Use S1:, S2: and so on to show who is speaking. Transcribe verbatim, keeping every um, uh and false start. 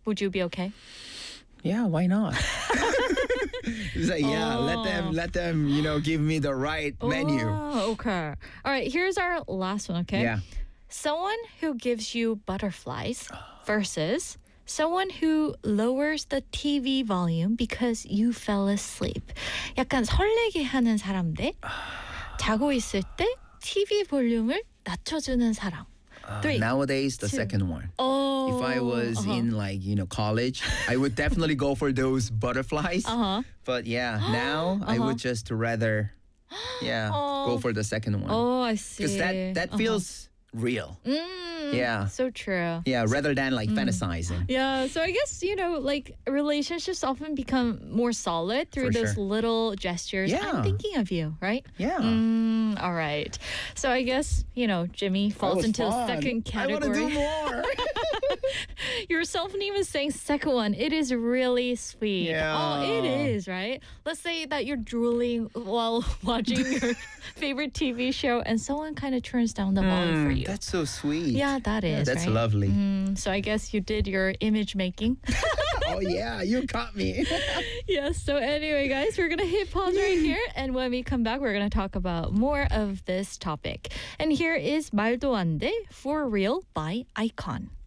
S1: would you be okay?
S2: Yeah, why not? It's like, yeah, let
S1: Oh.
S2: them, let them, you know, give me the right menu.
S1: Oh, okay. All right, here's our last one, okay?
S2: Yeah.
S1: Someone who gives you butterflies versus someone who lowers the T V volume because you fell asleep. 약간 설레게 하는 사람 대 자고 있을 때 티비 볼륨을 낮춰주는 사람.
S2: Uh,
S1: Three,
S2: nowadays, the
S1: two.
S2: second one.
S1: Oh.
S2: If I was
S1: uh-huh.
S2: in like, you know, college, I would definitely go for those butterflies.
S1: Uh-huh.
S2: But yeah, now I
S1: Uh-huh.
S2: would just rather, yeah,
S1: Oh.
S2: go for the second one.
S1: Oh, I see.
S2: Because that, that
S1: Uh-huh.
S2: feels real.
S1: Mm,
S2: Yeah.
S1: So true.
S2: Yeah, rather than like fantasizing.
S1: Yeah, so I guess, you know, like relationships often become more solid through
S2: For
S1: those
S2: sure.
S1: little gestures. I'm
S2: Yeah.
S1: thinking of you, right?
S2: Yeah.
S1: Mm, all right. So I guess, you know, Jimmy
S2: That
S1: falls
S2: was
S1: into the
S2: fun.
S1: second
S2: I want to
S1: category.
S2: do more.
S1: Your self-name is saying second one. It is really sweet.
S2: Yeah.
S1: Oh, it is, right? Let's say that you're drooling while watching your favorite T V show and someone kind of turns down the volume for
S2: Mm,
S1: you.
S2: that's so sweet.
S1: Yeah, that is.
S2: That's
S1: right?
S2: lovely.
S1: Mm, so I guess you did your image making.
S2: Oh, yeah, you caught me.
S1: Yes. So anyway, guys, we're gonna hit pause right here, and when we come back, we're gonna talk about more of this topic. And here is 말도 안 돼 for real by Icon.